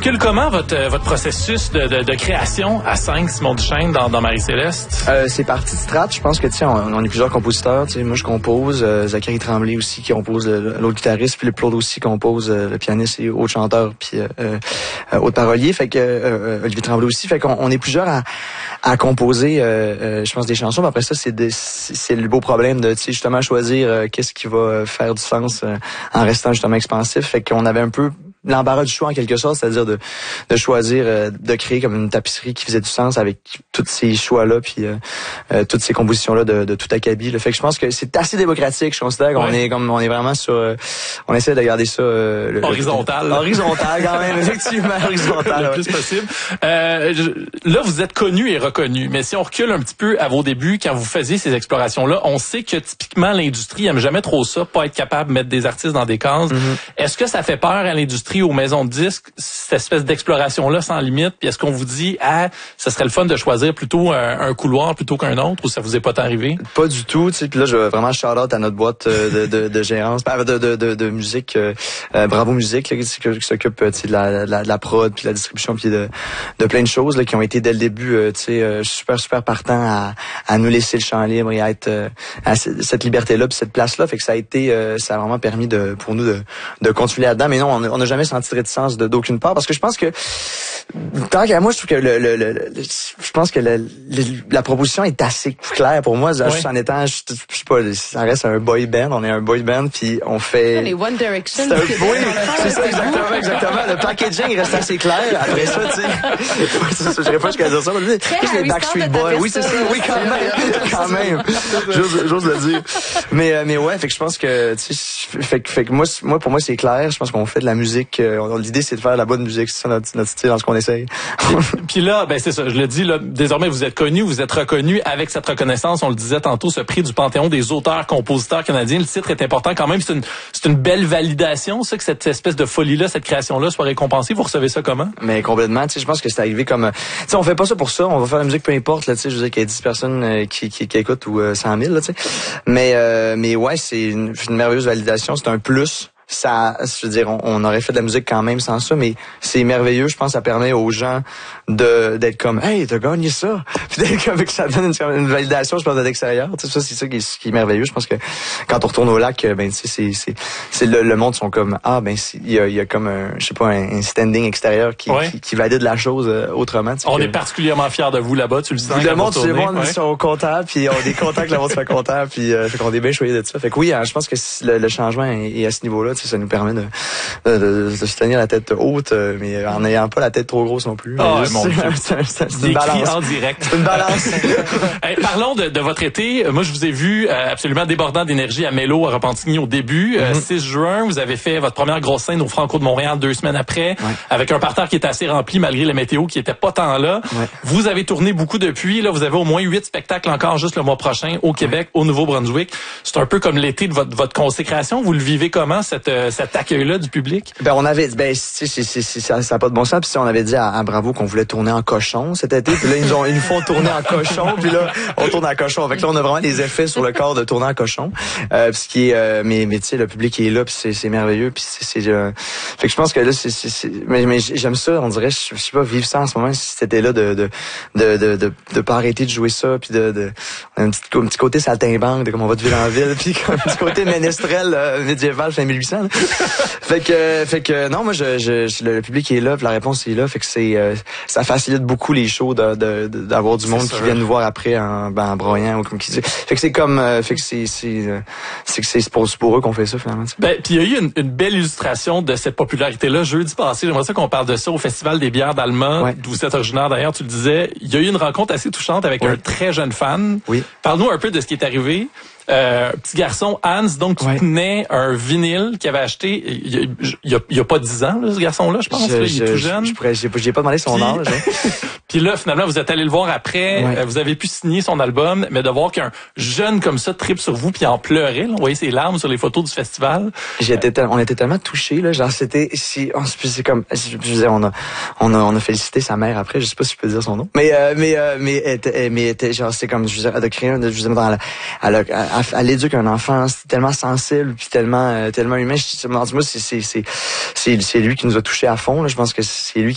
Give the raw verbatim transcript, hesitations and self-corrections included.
articule comment votre votre processus de, de, de création à cinq, Simon Duchesne, dans, dans Marie-Céleste? Euh, c'est parti de strat. Je pense que, tu sais, on, on est plusieurs compositeurs. Tu sais, moi, je compose. Euh, Zachary Tremblay aussi qui compose l'autre guitariste. Philippe Claude aussi compose euh, le pianiste et autre chanteur puis euh, euh, autre parolier. Fait que euh, Olivier Tremblay aussi. Fait qu'on on est plusieurs à, à composer, euh, euh, je pense, des chansons. Mais après ça, c'est de, c'est le beau problème de, tu sais, justement choisir euh, qu'est-ce qui va faire du sens euh, en restant justement expansif. Fait qu'on avait un peu l'embarras du choix en quelque sorte, c'est-à-dire de, de choisir, euh, de créer comme une tapisserie qui faisait du sens avec tous ces choix-là, puis euh, euh, toutes ces compositions-là de, de tout acabit. Le fait que je pense que c'est assez démocratique. Je considère qu'on ouais. est comme on est vraiment sur, euh, on essaie de garder ça euh, le, horizontal, le, horizontal quand même, effectivement horizontal le ouais. plus possible. Euh, je, là, vous êtes connu et reconnu, mais si on recule un petit peu à vos débuts, quand vous faisiez ces explorations-là, on sait que typiquement l'industrie aime jamais trop ça, pas être capable de mettre des artistes dans des cases. Mm-hmm. Est-ce que ça fait peur à l'industrie, aux maisons de disques, cette espèce d'exploration-là sans limite? Puis est-ce qu'on vous dit, ah, ça serait le fun de choisir plutôt un, un couloir plutôt qu'un autre, ou ça vous est pas arrivé? Pas du tout, tu sais. Puis là, je veux vraiment shout-out à notre boîte de, de, de gérance, de, de, de, de musique, euh, Bravo Musique, là, qui, qui s'occupe tu sais, de la, de, la, de la prod, puis de la distribution, puis de, de plein de choses là, qui ont été dès le début, euh, tu sais, euh, super, super partant à, à nous laisser le champ libre et à être euh, à cette liberté-là, puis cette place-là. Fait que ça a été, euh, ça a vraiment permis de pour nous de, de continuer là-dedans. Mais non, on n'a jamais senti de sens de d'aucune part, parce que je pense que tant qu'à moi, je trouve que le, le, le, le je pense que le, le, la proposition est assez claire pour moi. Ouais. Juste en étant, je, je sais pas, ça reste un boy band, on est un boy band, puis on fait. Les One Direction. C'est un, oui, c'est ça exactement, exactement. Le packaging reste assez clair. Après ça, tu sais, je dirais pas jusqu'à dire ça, mais juste les Backstreet Boys. Oui, c'est ça. Oui, quand même, quand même. J'ose, j'ose le dire. Mais, mais ouais, fait que je pense que, tu sais, fait que, fait que moi, moi, pour moi, c'est clair. Je pense qu'on fait de la musique. Euh, l'idée, c'est de faire de la bonne musique. C'est ça notre, notre style, dans ce qu'on essaye. Puis là, ben c'est ça. Je le dis là. Désormais, vous êtes connu, vous êtes reconnu avec cette reconnaissance. On le disait tantôt, ce prix du Panthéon des auteurs-compositeurs canadiens. Le titre est important quand même. C'est une, c'est une belle validation, ça, que cette espèce de folie-là, cette création-là soit récompensée. Vous recevez ça comment? Mais complètement. Tu sais, je pense que c'est arrivé comme, tu sais, on fait pas ça pour ça. On va faire la musique peu importe. Là, tu sais, je veux dire qu'il y a dix personnes euh, qui, qui, qui écoutent ou euh, cent mille. Là, tu sais. Mais, euh, mais ouais, c'est une, une merveilleuse validation. C'est un plus. Ça, je veux dire, on, on aurait fait de la musique quand même sans ça, mais c'est merveilleux. Je pense que ça permet aux gens de d'être comme, hey, t'as gagné ça. Puis d'être comme que ça donne une, une validation, je pense, de l'extérieur. Tu sais, ça, c'est ça qui est, qui est merveilleux. Je pense que quand on retourne au lac, ben, tu sais, c'est c'est c'est le, le monde sont comme, ah, ben, il y a il y a comme un, je sais pas, un, un standing extérieur qui, ouais. qui qui valide la chose euh, autrement. Tu sais, on que, est particulièrement fiers de vous là-bas. Tu le sens. Le monde, c'est bon, ils sont contents, puis on est contents que le monde soit content, puis euh, fait qu'on est bien choyés de ça. Fait que oui, hein, je pense que le, le changement est, est à ce niveau-là. Ça nous permet de, de, de, de se tenir la tête haute, mais en n'ayant pas la tête trop grosse non plus. Oh, juste, mon Dieu. C'est, c'est, c'est une balance. En direct. C'est une balance. Hey, parlons de, de votre été. Moi, je vous ai vu euh, absolument débordant d'énergie à Mélo, à Repentigny au début. Euh, mm-hmm. six juin, vous avez fait votre première grosse scène au Franco de Montréal deux semaines après, ouais. avec un parterre qui était assez rempli malgré la météo qui était pas tant là. Ouais. Vous avez tourné beaucoup depuis. Là, vous avez au moins huit spectacles encore juste le mois prochain au Québec, ouais. au Nouveau-Brunswick. C'est un peu comme l'été de votre, votre consécration. Vous le vivez comment, cette, cet accueil-là du public? Ben, on avait, ben, c'est, c'est, c'est, ça n'a pas de bon sens. Puis on avait dit à, à Bravo qu'on voulait tourner en cochon cet été. Puis là, ils nous, ont, ils nous font tourner en cochon. Puis là, on tourne en cochon. Fait que là, on a vraiment les effets sur le corps de tourner en cochon. Euh, ce qui est, euh, mais, mais tu sais, le public est là. Puis c'est, c'est merveilleux. Puis c'est, c'est euh, fait que je pense que là, c'est, c'est, c'est mais, mais j'aime ça. On dirait, je, je sais pas, vivre ça en ce moment. Si c'était là de, de, de, de, de, de pas arrêter de jouer ça. Puis de, de, un petit, un petit côté saltimbanque, de comme on va de ville en ville. Puis un petit côté ménestrel euh, médiéval fin mille huit cents. Là. Fait que, fait que non, moi, je, je, le public est là, puis la réponse est là. Fait que c'est, euh, ça facilite beaucoup les shows de, de, de d'avoir du monde c'est qui vient nous voir après en, ben, en broyant ou comme qui dit. Fait que c'est comme, euh, fait que c'est, c'est, c'est que c'est pour, pour eux qu'on fait ça finalement. T'sais. Ben, puis il y a eu une, une belle illustration de cette popularité-là jeudi passé. J'aimerais ça qu'on parle de ça au Festival des bières d'Alma, ouais. d'où c'est originaire d'ailleurs. Tu le disais, il y a eu une rencontre assez touchante avec ouais. un très jeune fan. Oui. Parle-nous un peu de ce qui est arrivé. Euh, petit garçon, Hans, donc, qui ouais. tenait un vinyle qu'il avait acheté il y a, il y a, il y a pas dix ans, là, ce garçon-là, je pense. Je, là, il je, est tout jeune. Je, je, je, j'ai pas demandé son âge. Puis là, finalement, vous êtes allé le voir après. Ouais. Euh, vous avez pu signer son album, mais de voir qu'un jeune comme ça tripe sur vous puis en pleurait. Là, on voyait ses larmes sur les photos du festival. J'étais, tel, on était tellement touchés là, genre c'était, si, on, c'est comme, je veux dire, on a, on a, on a félicité sa mère après. Je sais pas si je peux dire son nom, mais, euh, mais, euh, mais, mais, mais, mais genre c'est comme, je veux dire, de créer, je veux dire, dans la, à, la, à, à l'éduquer un enfant, c'est tellement sensible puis tellement, euh, tellement humain. Je, moi, c'est, c'est, c'est, c'est, c'est lui qui nous a touchés à fond. Là. Je pense que c'est lui